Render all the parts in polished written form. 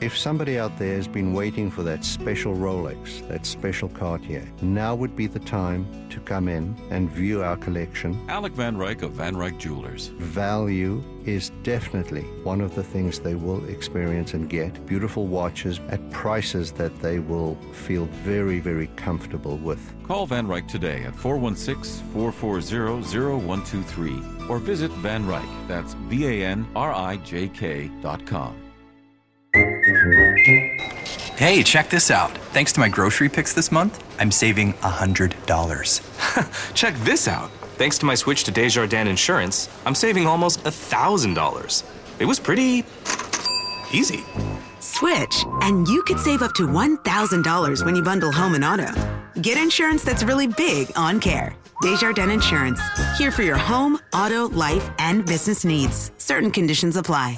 If somebody out there has been waiting for that special Rolex, that special Cartier, now would be the time to come in and view our collection. Alec Van Ryk of Van Ryk Jewelers. Value is definitely one of the things they will experience and get. Beautiful watches at prices that they will feel very, very comfortable with. Call Van Ryk today at 416-440-0123 or visit Van Ryk, that's VANRIJK.com. Hey, check this out. Thanks to my grocery picks this month, I'm saving $100. Check this out. Thanks to my switch to Desjardins Insurance, I'm saving almost $1,000. It was pretty easy. Switch, and you could save up to $1,000 when you bundle home and auto. Get insurance that's really big on care. Desjardins Insurance. Here for your home, auto, life, and business needs. Certain conditions apply.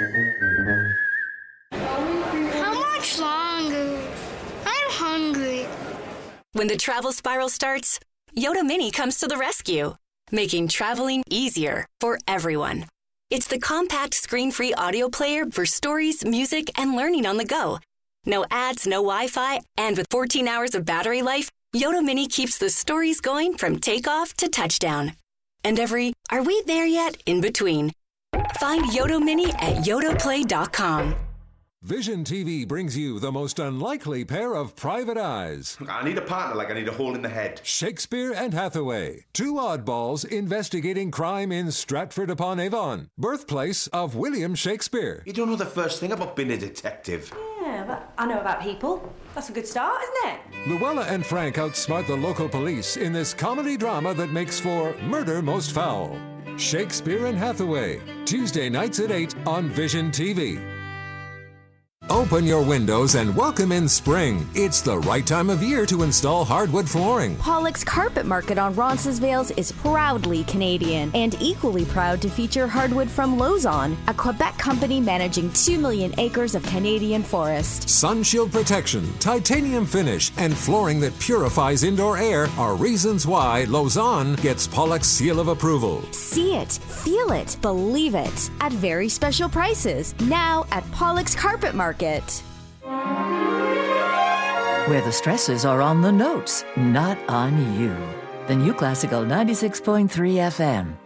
When the travel spiral starts, Yoda Mini comes to the rescue, making traveling easier for everyone. It's the compact screen-free audio player for stories, music, and learning on the go. No ads, no Wi-Fi, and with 14 hours of battery life, Yoda Mini keeps the stories going from takeoff to touchdown. And every "are we there yet?" in between. Find Yoda Mini at yodaplay.com. Vision TV brings you the most unlikely pair of private eyes. I need a partner like I need a hole in the head. Shakespeare and Hathaway, two oddballs investigating crime in Stratford-upon-Avon, birthplace of William Shakespeare. You don't know the first thing about being a detective. Yeah, but I know about people. That's a good start, isn't it? Luella and Frank outsmart the local police in this comedy drama that makes for Murder Most Foul. Shakespeare and Hathaway, Tuesday nights at 8 on Vision TV. Open your windows and welcome in spring. It's the right time of year to install hardwood flooring. Pollock's Carpet Market on Roncesvalles is proudly Canadian and equally proud to feature hardwood from Lauson, a Quebec company managing 2 million acres of Canadian forest. Sunshield protection, titanium finish, and flooring that purifies indoor air are reasons why Lauson gets Pollock's seal of approval. See it, feel it, believe it at very special prices now at Pollock's Carpet Market. Where the stresses are on the notes, not on you. The new Classical 96.3 FM.